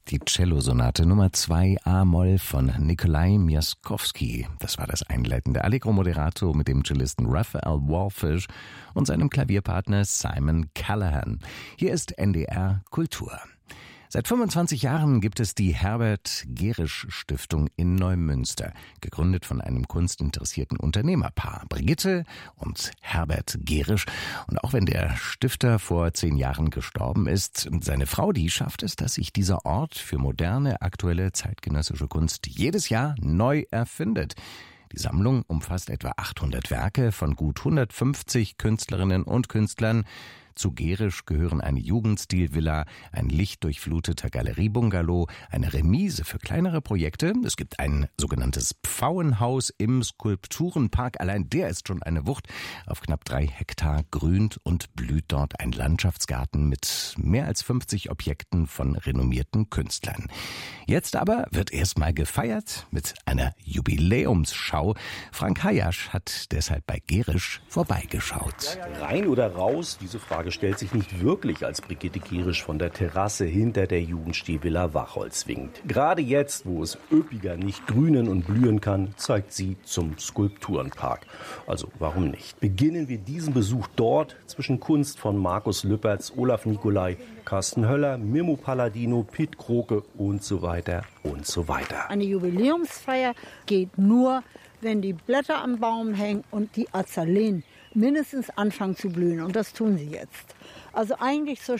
Die Cellosonate Nummer 2 A-Moll von Nikolai Miaskowski. Das war das einleitende Allegro Moderato mit dem Cellisten Raphael Wallfisch und seinem Klavierpartner Simon Callahan. Hier ist NDR Kultur. Seit 25 Jahren gibt es die Herbert-Gerisch-Stiftung in Neumünster, gegründet von einem kunstinteressierten Unternehmerpaar, Brigitte und Herbert Gerisch. Und auch wenn der Stifter vor 10 Jahren gestorben ist, seine Frau, die schafft es, dass sich dieser Ort für moderne, aktuelle, zeitgenössische Kunst jedes Jahr neu erfindet. Die Sammlung umfasst etwa 800 Werke von gut 150 Künstlerinnen und Künstlern. Zu Gerisch gehören eine Jugendstilvilla, ein lichtdurchfluteter Galeriebungalow, eine Remise für kleinere Projekte. Es gibt ein sogenanntes Pfauenhaus im Skulpturenpark. Allein der ist schon eine Wucht. Auf knapp 3 Hektar grünt und blüht dort ein Landschaftsgarten mit mehr als 50 Objekten von renommierten Künstlern. Jetzt aber wird erstmal gefeiert mit einer Jubiläumsschau. Frank Hayasch hat deshalb bei Gerisch vorbeigeschaut. Rein oder raus? Diese Frage stellt sich nicht wirklich, als Brigitte Gerisch von der Terrasse hinter der Jugendstilvilla Wachholz winkt. Gerade jetzt, wo es üppiger nicht grünen und blühen kann, zeigt sie zum Skulpturenpark. Also warum nicht? Beginnen wir diesen Besuch dort zwischen Kunst von Markus Lüpertz, Olaf Nicolai, Carsten Höller, Mimmo Palladino, Piet Kroke und so weiter und so weiter. Eine Jubiläumsfeier geht nur, wenn die Blätter am Baum hängen und die Azaleen mindestens anfangen zu blühen. Und das tun sie jetzt. Also eigentlich so